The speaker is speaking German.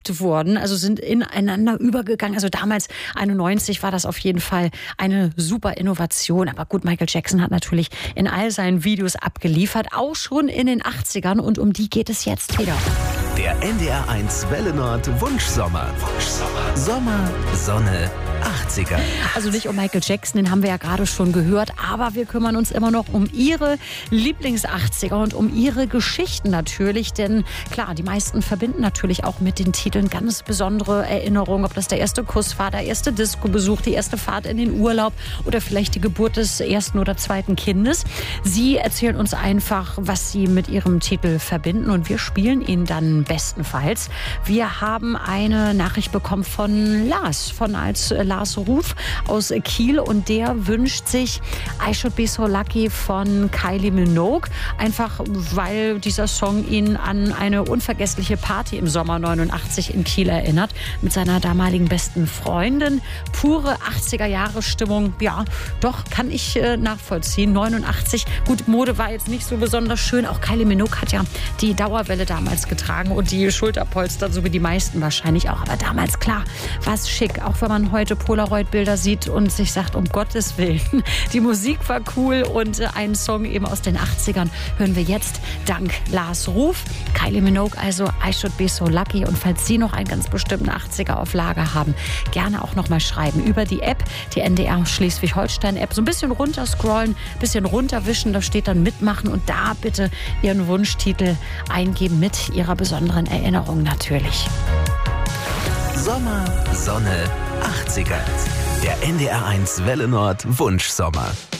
verlegt wurden, also sind ineinander übergegangen. Also damals, 91, war das auf jeden Fall eine super Innovation. Aber gut, Michael Jackson hat natürlich in all seinen Videos abgeliefert, auch schon in den 80ern. Und um die geht es jetzt wieder. Der NDR1 Welle Nord Wunschsommer. Sommer, Sonne, 80er. Also nicht um Michael Jackson, den haben wir ja gerade schon gehört, aber wir kümmern uns immer noch um Ihre Lieblings-80er und um Ihre Geschichten natürlich, denn klar, die meisten verbinden natürlich auch mit den Titeln ganz besondere Erinnerungen, ob das der erste Kuss war, der erste Disco-Besuch, die erste Fahrt in den Urlaub oder vielleicht die Geburt des ersten oder zweiten Kindes. Sie erzählen uns einfach, was Sie mit Ihrem Titel verbinden und wir spielen ihn dann bestenfalls. Wir haben eine Nachricht bekommen von Lars, Lars Ruf aus Kiel und der wünscht sich I Should Be So Lucky von Kylie Minogue, einfach weil dieser Song ihn an eine unvergessliche Party im Sommer 89 in Kiel erinnert, mit seiner damaligen besten Freundin. Pure 80er-Jahre-Stimmung, ja, doch, kann ich nachvollziehen. 89, gut, Mode war jetzt nicht so besonders schön, auch Kylie Minogue hat ja die Dauerwelle damals getragen und die Schulterpolster, so wie die meisten wahrscheinlich auch, aber damals, klar, war es schick, auch wenn man heute Polaroid-Bilder sieht und sich sagt, um Gottes Willen, die Musik war cool und einen Song eben aus den 80ern hören wir jetzt dank Lars Ruf. Kylie Minogue, also I Should Be So Lucky. Und falls Sie noch einen ganz bestimmten 80er auf Lager haben, gerne auch noch mal schreiben über die App, die NDR Schleswig-Holstein-App. So ein bisschen runterscrollen, ein bisschen runterwischen, da steht dann mitmachen und da bitte Ihren Wunschtitel eingeben mit Ihrer besonderen Erinnerung natürlich. Sommer, Sonne, 80er. Der NDR1 Welle Nord Wunschsommer.